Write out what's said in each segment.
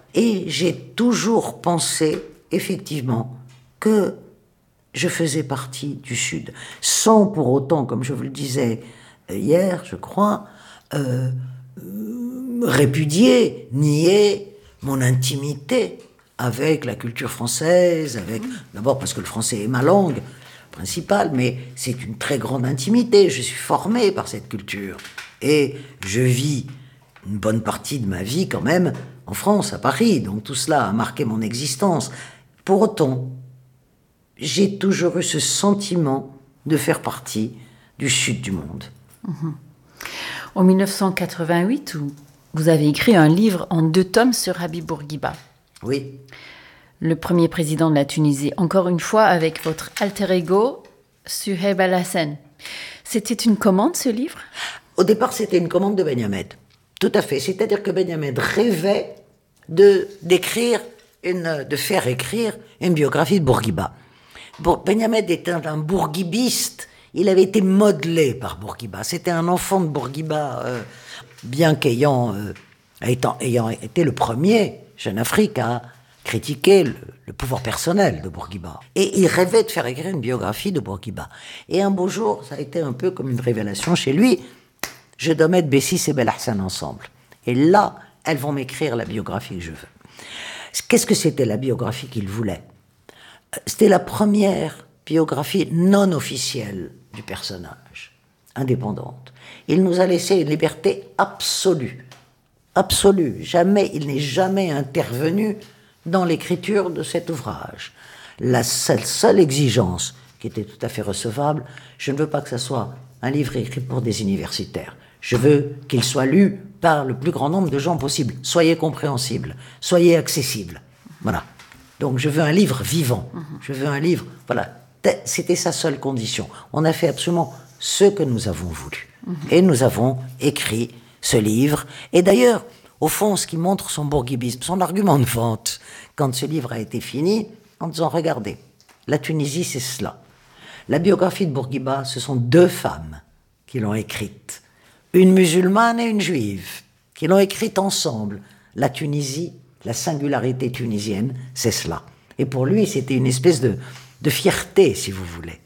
Et j'ai toujours pensé, effectivement, que je faisais partie du Sud, sans pour autant, comme je vous le disais hier, je crois, répudier, nier mon intimité avec la culture française, d'abord parce que le français est ma langue principale, mais c'est une très grande intimité. Je suis formé par cette culture. Et je vis une bonne partie de ma vie quand même en France, à Paris. Donc tout cela a marqué mon existence. Pour autant, j'ai toujours eu ce sentiment de faire partie du sud du monde. En 1988, vous avez écrit un livre en 2 tomes sur Habib Bourguiba. Oui. Le premier président de la Tunisie, encore une fois avec votre alter ego, Suhaib Al-Hassen. C'était une commande, ce livre ? Au départ, c'était une commande de Ben Hamed. Tout à fait. C'est-à-dire que Ben Hamed rêvait de faire écrire une biographie de Bourguiba. Ben Hamed était un bourguibiste. Il avait été modelé par Bourguiba. C'était un enfant de Bourguiba, bien qu'ayant été le premier Jeune Afrique à critiquer le pouvoir personnel de Bourguiba. Et il rêvait de faire écrire une biographie de Bourguiba. Et un beau jour, ça a été un peu comme une révélation chez lui. Je dois mettre Bessis et Belhassan ensemble. Et là, elles vont m'écrire la biographie que je veux. Qu'est-ce que c'était la biographie qu'il voulait ? C'était la première biographie non officielle du personnage, indépendante. Il nous a laissé une liberté absolue. Absolue. Il n'est jamais intervenu dans l'écriture de cet ouvrage. La seule exigence, qui était tout à fait recevable, je ne veux pas que ce soit un livre écrit pour des universitaires. Je veux qu'il soit lu par le plus grand nombre de gens possible. Soyez compréhensibles, soyez accessibles. Voilà. Donc je veux un livre vivant. Je veux un livre... Voilà. C'était sa seule condition. On a fait absolument ce que nous avons voulu. Et nous avons écrit ce livre. Et d'ailleurs, au fond, ce qui montre son bourguibisme, son argument de vente, quand ce livre a été fini, en disant, regardez, la Tunisie, c'est cela. La biographie de Bourguiba, ce sont 2 femmes qui l'ont écrite. Une musulmane et une juive, qui l'ont écrite ensemble. La Tunisie, la singularité tunisienne, c'est cela. Et pour lui, c'était une espèce de fierté, si vous voulez.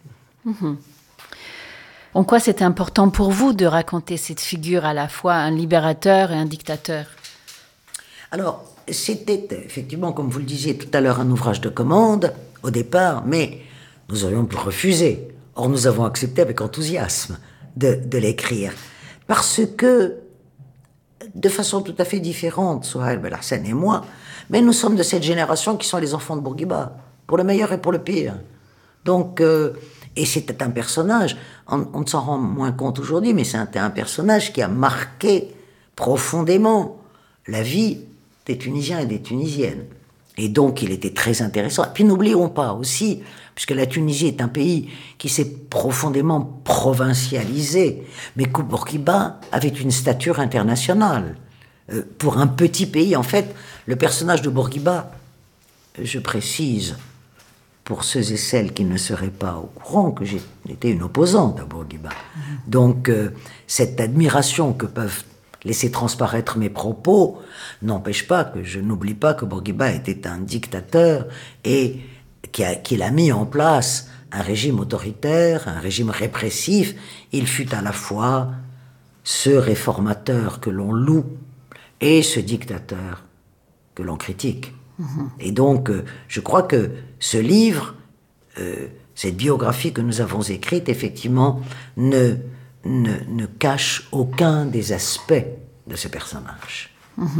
En quoi c'était important pour vous de raconter cette figure à la fois un libérateur et un dictateur ? Alors, c'était effectivement, comme vous le disiez tout à l'heure, un ouvrage de commande, au départ, mais nous aurions pu refuser. Or, nous avons accepté avec enthousiasme de l'écrire. Parce que, de façon tout à fait différente, Suhaib Al-Hassen et moi, mais nous sommes de cette génération qui sont les enfants de Bourguiba, pour le meilleur et pour le pire. Donc, et c'était un personnage, on ne s'en rend moins compte aujourd'hui, mais c'était un personnage qui a marqué profondément la vie des Tunisiens et des Tunisiennes. Et donc, il était très intéressant. Et puis, n'oublions pas aussi, puisque la Tunisie est un pays qui s'est profondément provincialisé, mais que Bourguiba avait une stature internationale. Pour un petit pays, en fait, le personnage de Bourguiba, je précise, pour ceux et celles qui ne seraient pas au courant, que j'étais une opposante à Bourguiba. Donc, cette admiration que peuvent laisser transparaître mes propos n'empêche pas que je n'oublie pas que Bourguiba était un dictateur et qu'il a mis en place un régime autoritaire, un régime répressif. Il fut à la fois ce réformateur que l'on loue et ce dictateur que l'on critique. Et donc, je crois que ce livre, cette biographie que nous avons écrite, effectivement, ne cache aucun des aspects de ce personnage.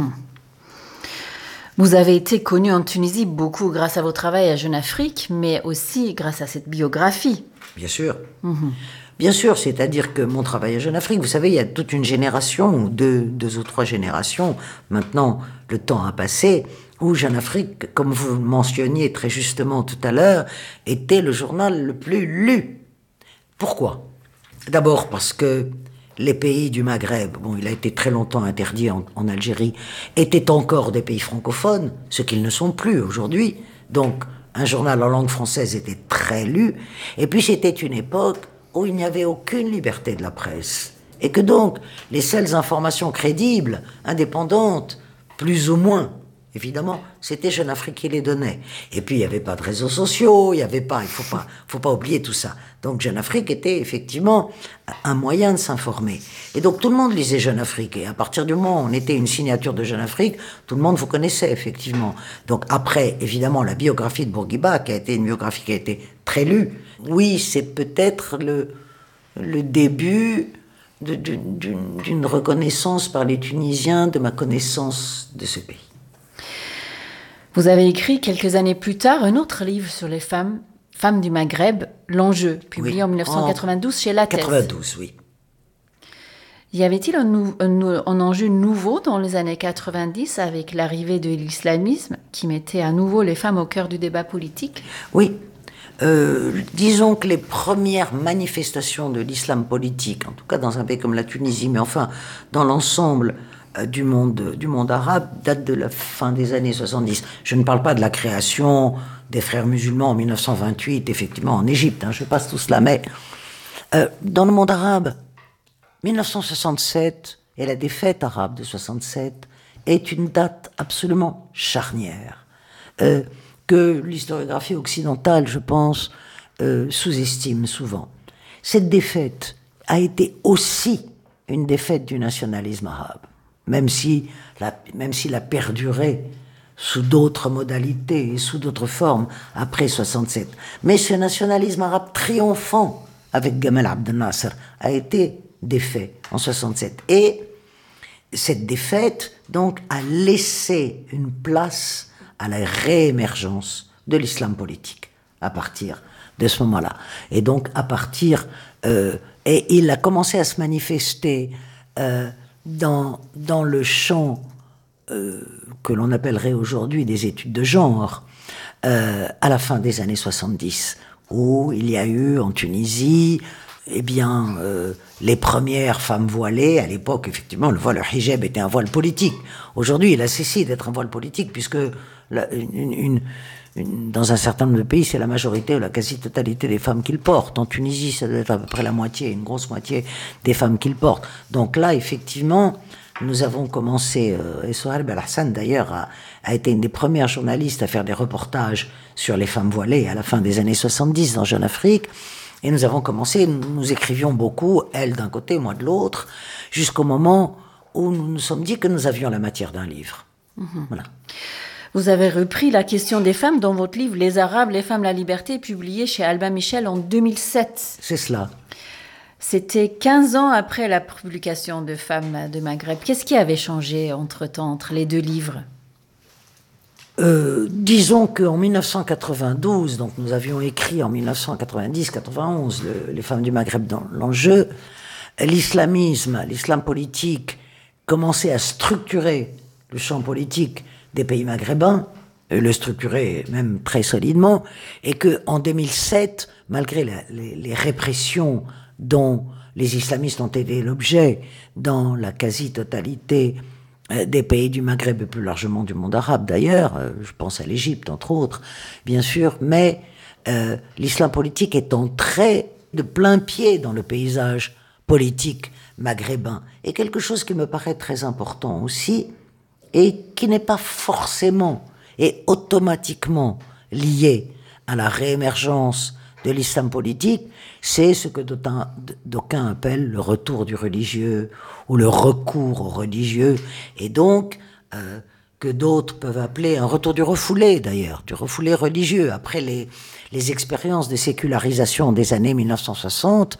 Vous avez été connu en Tunisie beaucoup grâce à vos travaux à Jeune Afrique, mais aussi grâce à cette biographie. Bien sûr. Bien sûr, c'est-à-dire que mon travail à Jeune Afrique, vous savez, il y a toute une génération, deux ou 3 générations, maintenant le temps a passé, où Jeune Afrique, comme vous mentionniez très justement tout à l'heure, était le journal le plus lu. Pourquoi ? D'abord parce que les pays du Maghreb, il a été très longtemps interdit en Algérie, étaient encore des pays francophones, ce qu'ils ne sont plus aujourd'hui. Donc, un journal en langue française était très lu. Et puis, c'était une époque où il n'y avait aucune liberté de la presse. Et que donc, les seules informations crédibles, indépendantes, plus ou moins évidemment, c'était Jeune Afrique qui les donnait. Et puis, il n'y avait pas de réseaux sociaux, il faut pas oublier tout ça. Donc, Jeune Afrique était effectivement un moyen de s'informer. Et donc, tout le monde lisait Jeune Afrique. Et à partir du moment où on était une signature de Jeune Afrique, tout le monde vous connaissait, effectivement. Donc, après, évidemment, la biographie de Bourguiba, qui a été une biographie qui a été très lue, oui, c'est peut-être le début d'une reconnaissance par les Tunisiens de ma connaissance de ce pays. Vous avez écrit quelques années plus tard un autre livre sur les femmes du Maghreb, L'Enjeu, publié en 1992 chez Lattès. 92, oui. Y avait-il un enjeu nouveau dans les années 90 avec l'arrivée de l'islamisme qui mettait à nouveau les femmes au cœur du débat politique? Oui. Disons que les premières manifestations de l'islam politique, en tout cas dans un pays comme la Tunisie, mais enfin dans l'ensemble du monde arabe, datent de la fin des années 70. Je ne parle pas de la création des frères musulmans en 1928, effectivement en Égypte, je passe tout cela, mais dans le monde arabe, 1967 et la défaite arabe de 67 est une date absolument charnière. Que l'historiographie occidentale, je pense, sous-estime souvent. Cette défaite a été aussi une défaite du nationalisme arabe, même s'il a perduré sous d'autres modalités et sous d'autres formes après 67. Mais ce nationalisme arabe triomphant avec Gamal Abdel Nasser a été défait en 67. Et cette défaite, donc, a laissé une place à la réémergence de l'islam politique à partir de ce moment-là. Et donc, et il a commencé à se manifester dans le champ que l'on appellerait aujourd'hui des études de genre, à la fin des années 70, où il y a eu en Tunisie, les premières femmes voilées. À l'époque, effectivement, le hijab était un voile politique. Aujourd'hui, il a cessé d'être un voile politique, puisque dans un certain nombre de pays, c'est la majorité ou la quasi-totalité des femmes qui le portent. En Tunisie, ça doit être à peu près la moitié, une grosse moitié des femmes qui le portent. Donc là, effectivement, nous avons commencé, et Sohar Belhassan d'ailleurs a été une des premières journalistes à faire des reportages sur les femmes voilées à la fin des années 70 dans Jeune Afrique. Et nous avons commencé, nous écrivions beaucoup, elle d'un côté, moi de l'autre, jusqu'au moment où nous nous sommes dit que nous avions la matière d'un livre. Voilà. Vous avez repris la question des femmes dans votre livre « Les Arabes, les femmes, la liberté », publié chez Albin Michel en 2007. C'est cela. C'était 15 ans après la publication de Femmes de Maghreb. Qu'est-ce qui avait changé entre-temps, entre les deux livres ? Disons qu'en 1992, donc nous avions écrit en 1990-91 les femmes du Maghreb dans l'enjeu, l'islam politique commençait à structurer le champ politique des pays maghrébins, le structurer même très solidement, et qu'en 2007, malgré les répressions dont les islamistes ont été l'objet dans la quasi-totalité des pays du Maghreb et plus largement du monde arabe d'ailleurs, je pense à l'Égypte entre autres, bien sûr, mais l'islam politique est entré de plein pied dans le paysage politique maghrébin. Et quelque chose qui me paraît très important aussi, et qui n'est pas forcément et automatiquement lié à la réémergence de l'islam politique, c'est ce que d'aucuns appellent le retour du religieux ou le recours au religieux, et donc que d'autres peuvent appeler un retour du refoulé d'ailleurs, du refoulé religieux. Après les expériences de sécularisation des années 1960,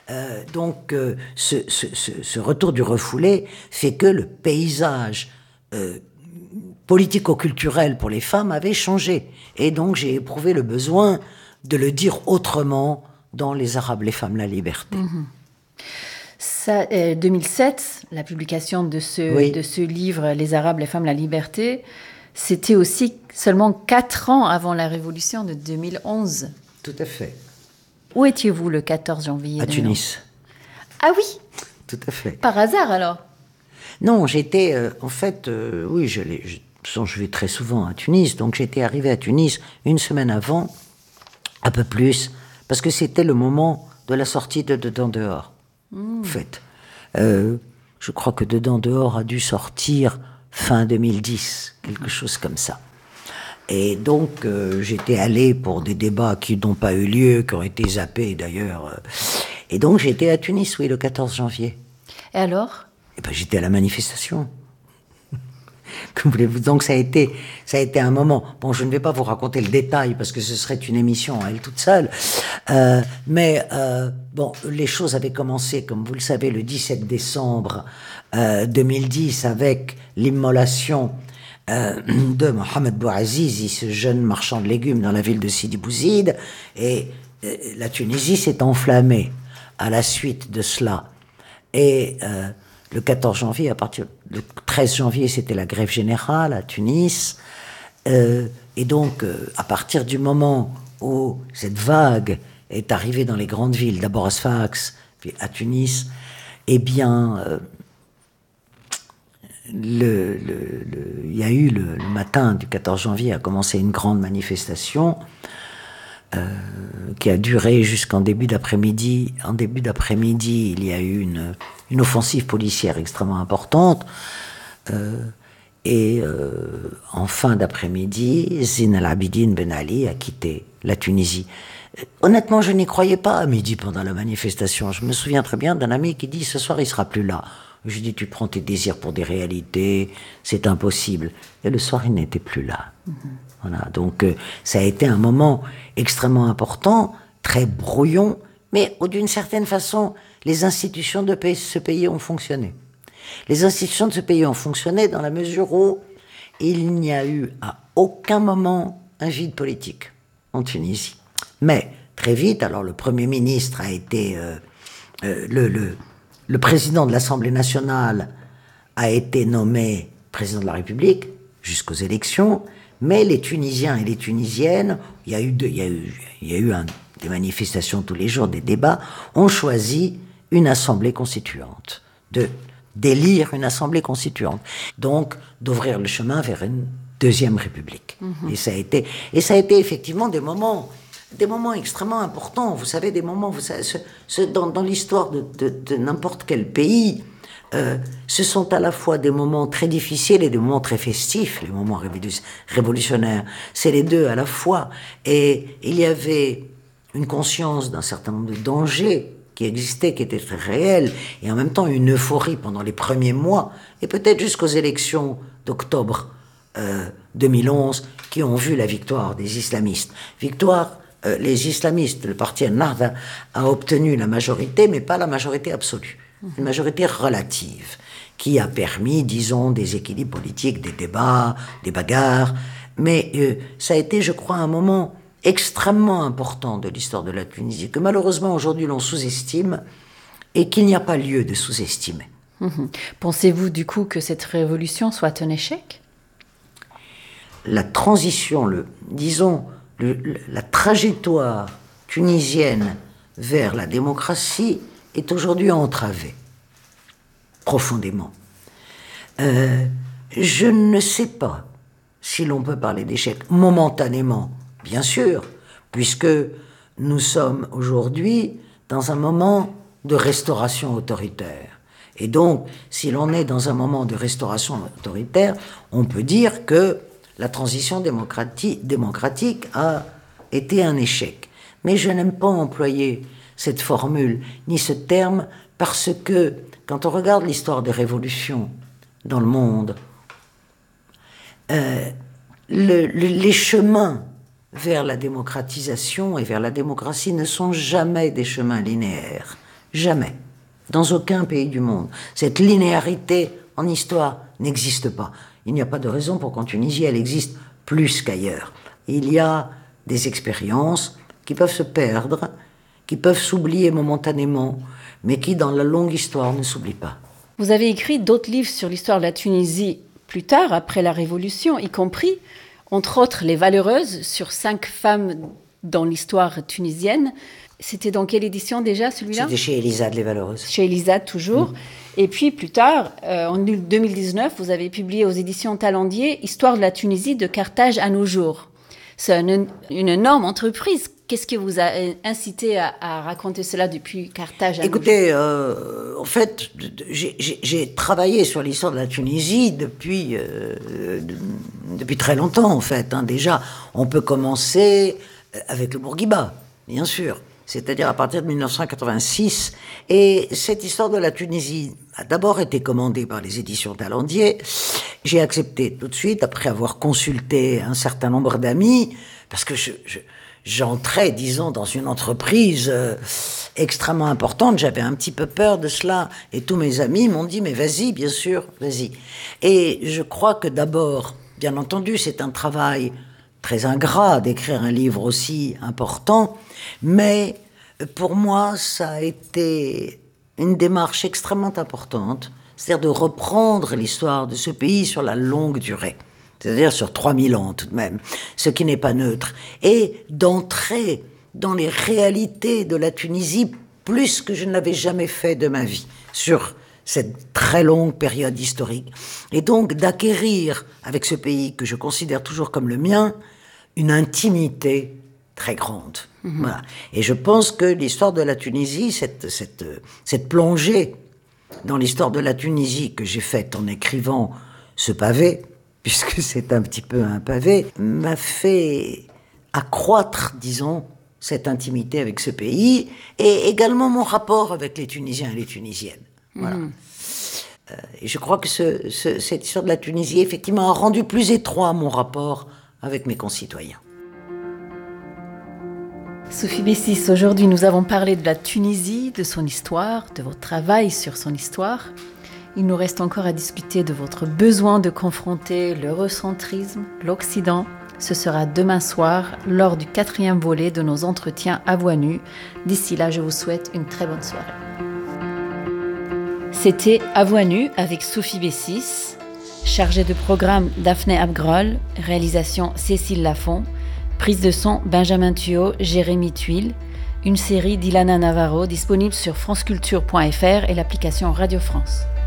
ce retour du refoulé fait que le paysage politico-culturel pour les femmes avait changé. Et donc j'ai éprouvé le besoin de le dire autrement dans Les Arabes, les femmes, la liberté. 2007, la publication de ce livre, Les Arabes, les femmes, la liberté, c'était aussi seulement 4 ans avant la révolution de 2011. Tout à fait. Où étiez-vous le 14 janvier À Tunis. Ah oui. Tout à fait. Par hasard alors? Non, j'étais, je vais très souvent à Tunis, donc j'étais arrivé à Tunis une semaine avant, un peu plus, parce que c'était le moment de la sortie de Dedans Dehors, en fait. Je crois que Dedans Dehors a dû sortir fin 2010, quelque chose comme ça. Et donc, j'étais allé pour des débats qui n'ont pas eu lieu, qui ont été zappés d'ailleurs. Et donc, j'étais à Tunis, oui, le 14 janvier. Et alors? Et ben, j'étais à la manifestation. Que voulez-vous? Donc, ça a été un moment. Bon, je ne vais pas vous raconter le détail parce que ce serait une émission à elle toute seule. Mais bon, les choses avaient commencé, comme vous le savez, le 17 décembre 2010 avec l'immolation de Mohamed Bouazizi, ce jeune marchand de légumes dans la ville de Sidi Bouzid, et la Tunisie s'est enflammée à la suite de cela. Et le 14 janvier, le 13 janvier, c'était la grève générale à Tunis. Et donc, à partir du moment où cette vague est arrivée dans les grandes villes, d'abord à Sfax, puis à Tunis, eh bien, il y a eu le matin du 14 janvier a commencé une grande manifestation qui a duré jusqu'en début d'après-midi. En début d'après-midi, il y a eu une offensive policière extrêmement importante. En fin d'après-midi, Zine el-Abidine Ben Ali a quitté la Tunisie. Honnêtement, je n'y croyais pas à midi pendant la manifestation. Je me souviens très bien d'un ami qui dit « Ce soir, il sera plus là ». Je dis, tu prends tes désirs pour des réalités, c'est impossible. Et le soir, il n'était plus là. Voilà. Donc, ça a été un moment extrêmement important, très brouillon, mais d'une certaine façon, les institutions de ce pays ont fonctionné. Les institutions de ce pays ont fonctionné dans la mesure où il n'y a eu à aucun moment un vide politique en Tunisie. Mais, très vite, alors le Premier ministre a été le président de l'Assemblée nationale a été nommé président de la République jusqu'aux élections, mais les Tunisiens et les Tunisiennes, il y a eu des manifestations tous les jours, des débats, ont choisi une assemblée constituante, d'élire une assemblée constituante, donc d'ouvrir le chemin vers une deuxième République. Et ça a été effectivement des moments extrêmement importants. Vous savez, des moments, dans l'histoire de n'importe quel pays, ce sont à la fois des moments très difficiles et des moments très festifs, les moments révolutionnaires. C'est les deux à la fois. Et il y avait une conscience d'un certain nombre de dangers qui existaient, qui étaient très réels, et en même temps une euphorie pendant les premiers mois, et peut-être jusqu'aux élections d'octobre 2011, qui ont vu la victoire des islamistes. Les islamistes, le parti Ennahda a obtenu la majorité, mais pas la majorité absolue. Une majorité relative, qui a permis, disons, des équilibres politiques, des débats, des bagarres. Mais ça a été, je crois, un moment extrêmement important de l'histoire de la Tunisie, que malheureusement aujourd'hui l'on sous-estime, et qu'il n'y a pas lieu de sous-estimer. Pensez-vous du coup que cette révolution soit un échec ? La transition, la trajectoire tunisienne vers la démocratie est aujourd'hui entravée, profondément. Je ne sais pas si l'on peut parler d'échec momentanément, bien sûr, puisque nous sommes aujourd'hui dans un moment de restauration autoritaire. Et donc, si l'on est dans un moment de restauration autoritaire, on peut dire que la transition démocratique a été un échec. Mais je n'aime pas employer cette formule, ni ce terme, parce que quand on regarde l'histoire des révolutions dans le monde, les chemins vers la démocratisation et vers la démocratie ne sont jamais des chemins linéaires. Jamais. Dans aucun pays du monde. Cette linéarité en histoire n'existe pas. Il n'y a pas de raison pour qu'en Tunisie, elle existe plus qu'ailleurs. Il y a des expériences qui peuvent se perdre, qui peuvent s'oublier momentanément, mais qui, dans la longue histoire, ne s'oublient pas. Vous avez écrit d'autres livres sur l'histoire de la Tunisie plus tard, après la Révolution, y compris, entre autres, Les Valeureuses, sur 5 femmes dans l'histoire tunisienne. C'était dans quelle édition déjà, celui-là ? C'était chez Elisade, Les Valeureuses. Chez Elisade, toujours. Et puis, plus tard, en 2019, vous avez publié aux éditions Talendier « Histoire de la Tunisie de Carthage à nos jours ». C'est une énorme entreprise. Qu'est-ce qui vous a incité à raconter cela depuis Carthage? Écoutez, en fait, j'ai travaillé sur l'histoire de la Tunisie depuis très longtemps, en fait. Déjà, on peut commencer avec le Bourguiba, bien sûr. C'est-à-dire à partir de 1986. Et cette histoire de la Tunisie a d'abord été commandée par les éditions Talendier. J'ai accepté tout de suite, après avoir consulté un certain nombre d'amis, parce que j'entrais, disons, dans une entreprise extrêmement importante. J'avais un petit peu peur de cela. Et tous mes amis m'ont dit, mais vas-y, bien sûr, vas-y. Et je crois que d'abord, bien entendu, c'est un travail très ingrat d'écrire un livre aussi important, mais pour moi, ça a été une démarche extrêmement importante, c'est-à-dire de reprendre l'histoire de ce pays sur la longue durée, c'est-à-dire sur 3000 ans tout de même, ce qui n'est pas neutre, et d'entrer dans les réalités de la Tunisie plus que je ne l'avais jamais fait de ma vie, sur cette très longue période historique. Et donc d'acquérir, avec ce pays que je considère toujours comme le mien, une intimité très grande. Voilà. Et je pense que l'histoire de la Tunisie, cette plongée dans l'histoire de la Tunisie que j'ai faite en écrivant ce pavé, puisque c'est un petit peu un pavé, m'a fait accroître, disons, cette intimité avec ce pays, et également mon rapport avec les Tunisiens et les Tunisiennes. Voilà. Et je crois que cette histoire de la Tunisie, effectivement, a rendu plus étroit mon rapport avec mes concitoyens. Sophie Bessis, aujourd'hui nous avons parlé de la Tunisie, de son histoire, de votre travail sur son histoire. Il nous reste encore à discuter de votre besoin de confronter l'eurocentrisme, l'Occident. Ce sera demain soir, lors du 4e volet de nos entretiens à voix nue. D'ici là, je vous souhaite une très bonne soirée. C'était À voix nue avec Sophie Bessis, chargée de programme Daphné Abgrol, réalisation Cécile Lafont, prise de son Benjamin Thuot, Jérémy Tuile, une série d'Ilana Navarro disponible sur franceculture.fr et l'application Radio France.